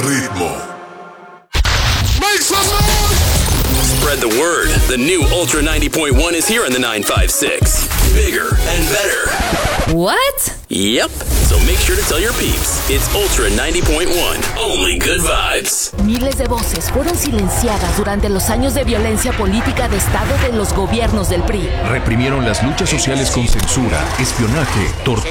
ritmo. Make some noise! Spread the word. The new Ultra 90.1 is here in the 956. Bigger and better. What? Yep. So make sure to tell your peeps. It's Ultra 90.1. Only good vibes. Miles de voces fueron silenciadas durante los años de violencia política de Estado de los gobiernos del PRI. Reprimieron las luchas sociales con censura, espionaje, tortura.